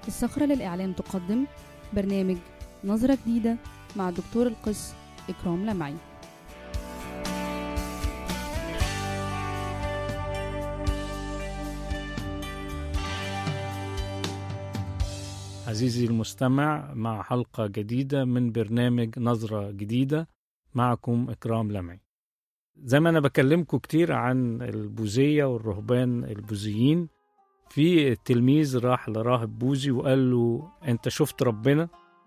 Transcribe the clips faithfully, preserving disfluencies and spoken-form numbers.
الصخرة للإعلام تقدم برنامج نظرة جديدة مع الدكتور القس إكرام لمعي. عزيزي المستمع، مع حلقة جديدة من برنامج نظرة جديدة، معكم إكرام لمعي. زي ما أنا بكلمكم كتير عن البوذية والرهبان البوذيين، في تلميذ راح لراهب بوذي وقال له أنت شفت ربنا؟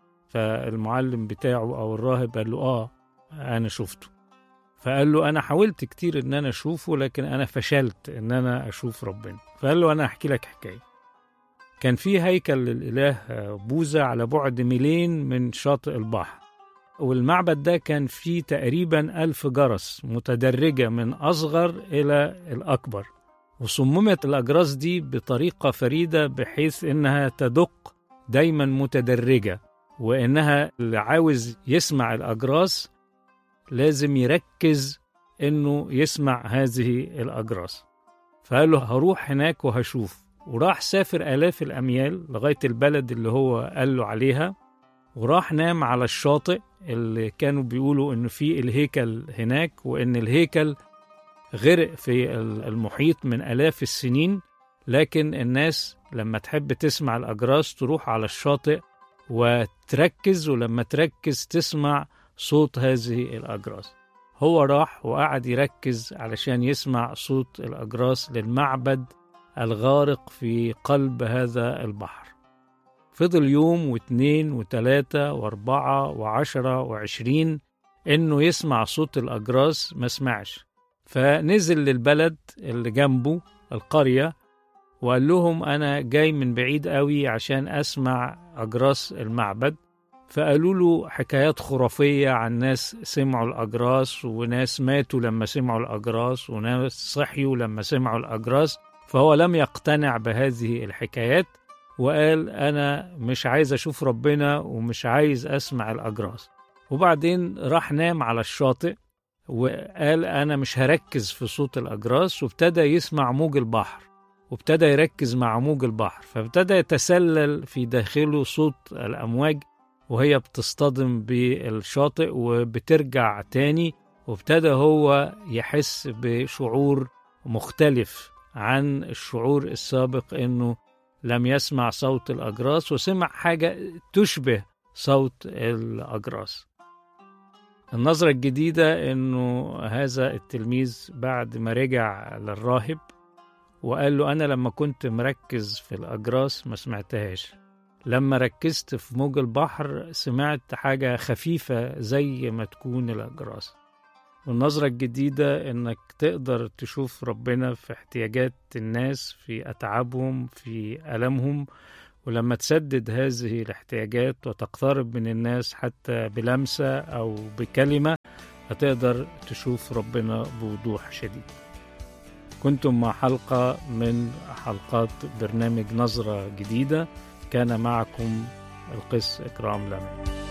فالمعلم بتاعه أو الراهب قال له آه أنا شفته. فقال له أنا حاولت كتير إن أنا أشوفه، لكن أنا فشلت إن أنا أشوف ربنا. فقال له أنا أحكي لك حكاية. كان في هيكل للإله بوذا على بعد ميلين من شاطئ البحر، والمعبد ده كان فيه تقريبا ألف جرس متدرجة من أصغر إلى الأكبر، وصممت الأجراس دي بطريقة فريدة بحيث إنها تدق دايما متدرجة، وإنها اللي عاوز يسمع الأجراس لازم يركز إنه يسمع هذه الأجراس. فقال له هروح هناك وهشوف، وراح سافر آلاف الأميال لغاية البلد اللي هو قال له عليها، وراح نام على الشاطئ اللي كانوا بيقولوا إنه فيه الهيكل هناك، وإن الهيكل غرق في المحيط من آلاف السنين، لكن الناس لما تحب تسمع الأجراس تروح على الشاطئ وتركز، ولما تركز تسمع صوت هذه الأجراس. هو راح وقعد يركز علشان يسمع صوت الأجراس للمعبد الغارق في قلب هذا البحر. فضل يوم واثنين وثلاثة واربعة وعشرة وعشرين إنه يسمع صوت الأجراس، ما سمعش. فنزل للبلد اللي جنبه القرية وقال لهم أنا جاي من بعيد قوي عشان أسمع أجراس المعبد. فقالوا له حكايات خرافية عن ناس سمعوا الأجراس، وناس ماتوا لما سمعوا الأجراس، وناس صحيوا لما سمعوا الأجراس. فهو لم يقتنع بهذه الحكايات وقال أنا مش عايز أشوف ربنا ومش عايز أسمع الأجراس. وبعدين راح نام على الشاطئ وقال أنا مش هركز في صوت الأجراس، وابتدى يسمع موج البحر، وابتدى يركز مع موج البحر. فابتدى يتسلل في داخله صوت الأمواج وهي بتصطدم بالشاطئ وبترجع تاني، وابتدى هو يحس بشعور مختلف عن الشعور السابق، إنه لم يسمع صوت الأجراس وسمع حاجة تشبه صوت الأجراس. النظرة الجديدة إنه هذا التلميذ بعد ما رجع للراهب وقال له أنا لما كنت مركز في الأجراس ما سمعتهاش، لما ركزت في موج البحر سمعت حاجة خفيفة زي ما تكون الأجراس. والنظرة الجديدة إنك تقدر تشوف ربنا في احتياجات الناس، في أتعابهم، في ألمهم، ولما تسدد هذه الاحتياجات وتقترب من الناس حتى بلمسة أو بكلمة هتقدر تشوف ربنا بوضوح شديد. كنتم مع حلقة من حلقات برنامج نظرة جديدة، كان معكم القس إكرام لمعي.